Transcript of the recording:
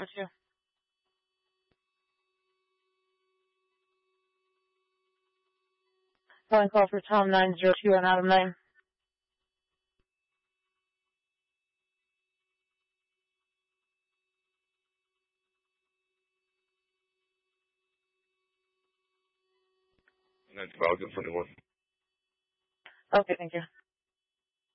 you. Calling call for Tom 902 on Adam 9. That's about good for the one. Okay, thank you.